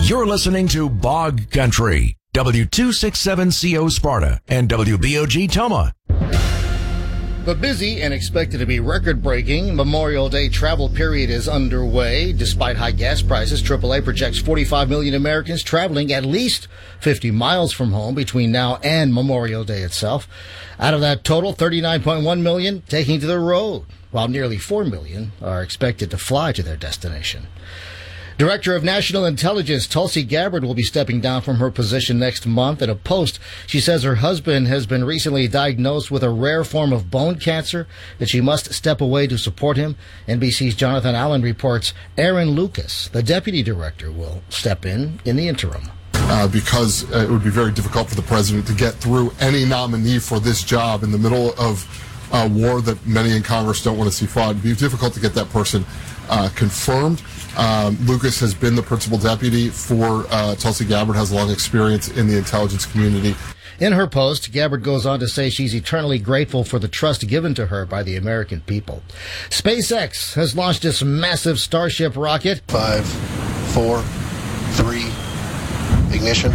You're listening to Bog Country, W267CO Sparta and WBOG Toma. The busy and expected to be record-breaking Memorial Day travel period is underway. Despite high gas prices, AAA projects 45 million Americans traveling at least 50 miles from home between now and Memorial Day itself. Out of that total, 39.1 million taking to the road, while nearly 4 million are expected to fly to their destination. Director of National Intelligence Tulsi Gabbard will be stepping down from her position next month. In a post, she says her husband has been recently diagnosed with a rare form of bone cancer, that she must step away to support him. NBC's Jonathan Allen reports Aaron Lucas, the deputy director, will step in the interim. Because it would be very difficult for the president to get through any nominee for this job in the middle of a war that many in Congress don't want to see fought. It would be difficult to get that person confirmed. Lucas has been the principal deputy for Tulsi Gabbard, has long experience in the intelligence community. In her post, Gabbard goes on to say she's eternally grateful for the trust given to her by the American people. SpaceX has launched its massive Starship rocket. 5, 4, 3, ignition.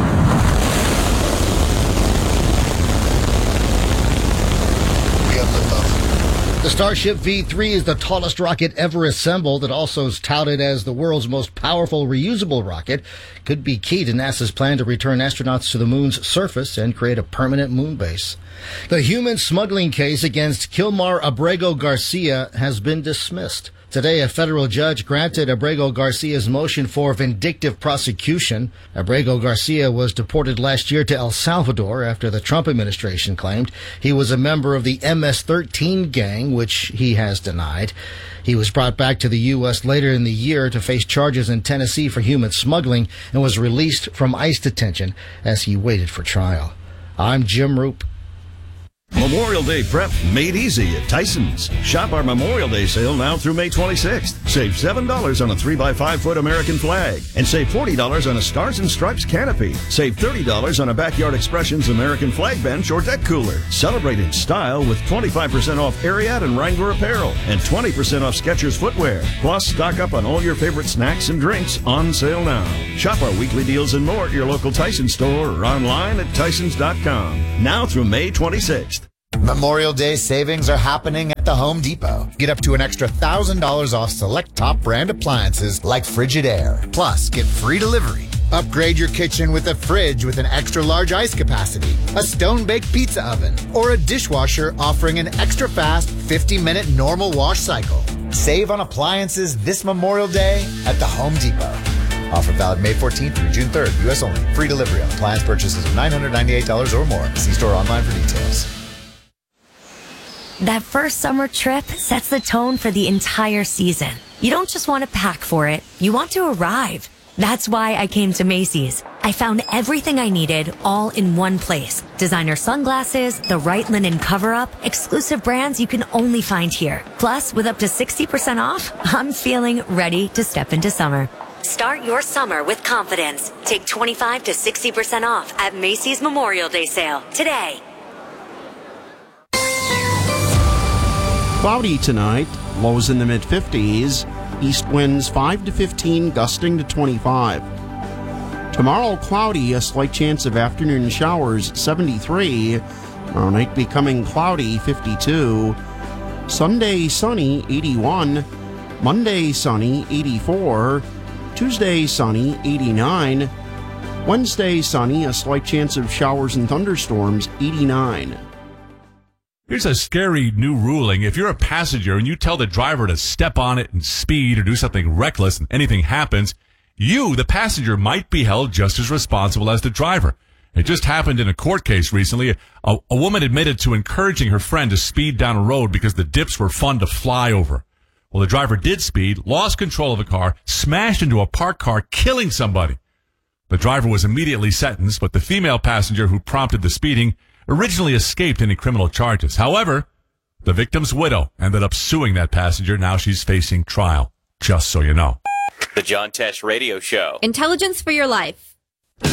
The Starship V3 is the tallest rocket ever assembled. It also is touted as the world's most powerful reusable rocket. Could be key to NASA's plan to return astronauts to the moon's surface and create a permanent moon base. The human smuggling case against Kilmar Abrego Garcia has been dismissed. Today, a federal judge granted Abrego Garcia's motion for vindictive prosecution. Abrego Garcia was deported last year to El Salvador after the Trump administration claimed he was a member of the MS-13 gang, which he has denied. He was brought back to the U.S. later in the year to face charges in Tennessee for human smuggling and was released from ICE detention as he waited for trial. I'm Jim Roop. Memorial Day prep made easy at Tyson's. Shop our Memorial Day sale now through May 26th. Save $7 on a 3x5-foot American flag and save $40 on a Stars and Stripes canopy. Save $30 on a Backyard Expressions American flag bench or deck cooler. Celebrate in style with 25% off Ariat and Wrangler apparel and 20% off Skechers footwear. Plus, stock up on all your favorite snacks and drinks on sale now. Shop our weekly deals and more at your local Tyson store or online at Tysons.com. Now through May 26th. Memorial Day savings are happening at the Home Depot. Get up to an extra $1,000 off select top brand appliances like Frigidaire. Plus, get free delivery. Upgrade your kitchen with a fridge with an extra large ice capacity, a stone-baked pizza oven, or a dishwasher offering an extra fast 50-minute normal wash cycle. Save on appliances this Memorial Day at the Home Depot. Offer valid May 14th through June 3rd. U.S. only. Free delivery on appliance purchases of $998 or more. See store online for details. That first summer trip sets the tone for the entire season. You don't just want to pack for it, you want to arrive. That's why I came to Macy's. I found everything I needed all in one place. Designer sunglasses, the right linen cover-up, exclusive brands you can only find here. Plus, with up to 60% off, I'm feeling ready to step into summer. Start your summer with confidence. Take 25 to 60% off at Macy's Memorial Day sale today. Cloudy tonight, lows in the mid-50s, east winds 5 to 15, gusting to 25. Tomorrow, cloudy, a slight chance of afternoon showers, 73. Tomorrow night becoming cloudy, 52. Sunday, sunny, 81. Monday, sunny, 84. Tuesday, sunny, 89. Wednesday, sunny, a slight chance of showers and thunderstorms, 89. Here's a scary new ruling. If you're a passenger and you tell the driver to step on it and speed or do something reckless and anything happens, you, the passenger, might be held just as responsible as the driver. It just happened in a court case recently. A woman admitted to encouraging her friend to speed down a road because the dips were fun to fly over. Well, the driver did speed, lost control of the car, smashed into a parked car, killing somebody. The driver was immediately sentenced, but the female passenger who prompted the speeding originally escaped any criminal charges. However, the victim's widow ended up suing that passenger. Now she's facing trial, just so you know. The John Tesh Radio Show. Intelligence for your life.